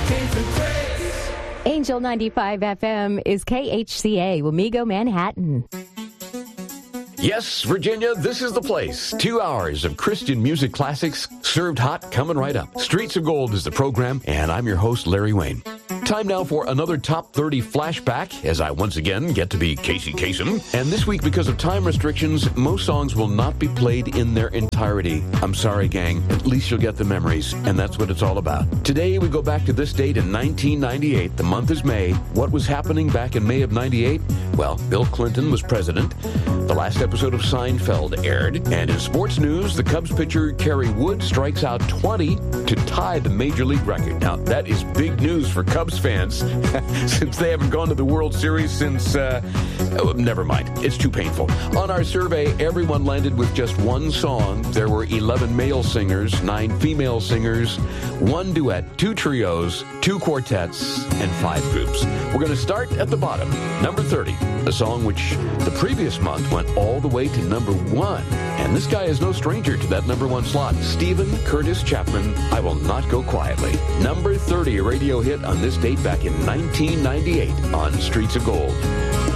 Angel 95 FM is KHCA, Wamego, Manhattan. Yes, Virginia, this is the place. 2 hours of Christian music classics served hot, coming right up. Streets of Gold is the program, and I'm your host, Larry Wayne. Time now for another Top 30 flashback, as I once again get to be Casey Kasem. And this week, because of time restrictions, most songs will not be played in their entirety. I'm sorry, gang. At least you'll get the memories, and that's what it's all about. Today, we go back to this date in 1998. The month is May. What was happening back in May of 98? Well, Bill Clinton was president. The last episode of Seinfeld aired. And in sports news, the Cubs pitcher Kerry Wood strikes out 20 to tie the Major League record. Now, that is big news for Cubs fans since they haven't gone to the World Series since, never mind. It's too painful. On our survey, everyone landed with just one song. There were 11 male singers, 9 female singers, 1 duet, 2 trios, 2 quartets, and 5 groups. We're going to start at the bottom. Number 30, a song which the previous month went all the way to number 1. And this guy is no stranger to that number 1 slot. Stephen Curtis Chapman, I Will Not Go Quietly. Number 30, a radio hit on this date back in 1998 on Streets of Gold.